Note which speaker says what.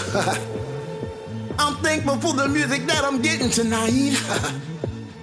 Speaker 1: I'm thankful for the music that I'm getting tonight.